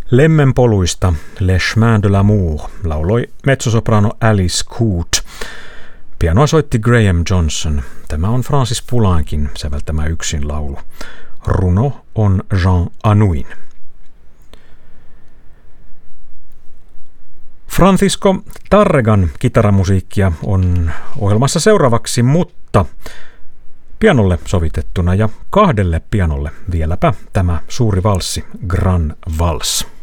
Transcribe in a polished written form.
Lemmenpoluista Les Chemins de l'Amour lauloi mezzosoprano Alice Coote. Pianoa soitti Graham Johnson. Tämä on Francis Poulenquin säveltämä yksin laulu. Runo on Jean Anouin. Francisco Tárregan kitaramusiikkia on ohjelmassa seuraavaksi, mutta pianolle sovitettuna ja 2 pianolle vieläpä tämä suuri valssi, Gran Vals.